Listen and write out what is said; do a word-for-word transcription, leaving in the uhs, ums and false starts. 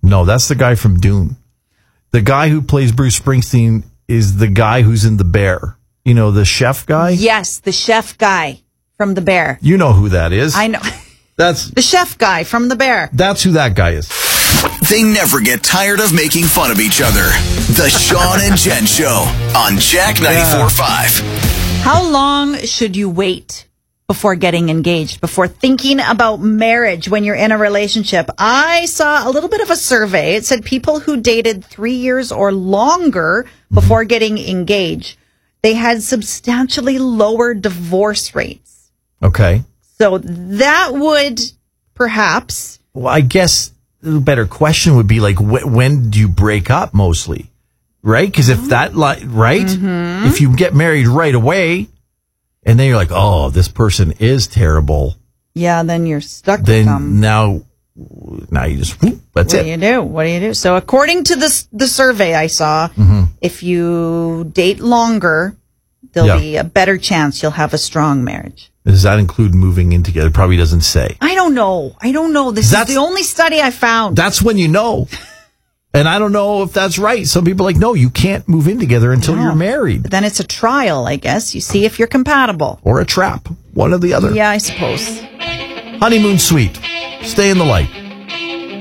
No, that's the guy from Dune. The guy who plays Bruce Springsteen is the guy who's in The Bear. You know, the chef guy? Yes, the chef guy from The Bear. You know who that is. I know. That's the chef guy from The Bear. That's who that guy is. They never get tired of making fun of each other. The Sean and Jen Show on Jack ninety-four point five. How long should you wait before getting engaged, before thinking about marriage when you're in a relationship? I saw a little bit of a survey. It said people who dated three years or longer before mm-hmm. getting engaged, they had substantially lower divorce rates. Okay. So that would perhaps... Well, I guess the better question would be like, wh- when do you break up mostly? Right? Because if that, li- right? Mm-hmm. If you get married right away, and then you're like, oh, this person is terrible. Yeah, then you're stuck then with them. Now, now you just, whoop, that's what it. What do you do? What do you do? So according to this, the survey I saw, mm-hmm. if you date longer, there'll yeah. be a better chance you'll have a strong marriage. Does that include moving in together? Probably doesn't say. I don't know. I don't know. This that's, is the only study I found. That's when you know. And I don't know if that's right. Some people are like, no, you can't move in together until no. you're married. But then it's a trial, I guess. You see if you're compatible. Or a trap. One or the other. Yeah, I suppose. Honeymoon Suite. Stay in the light.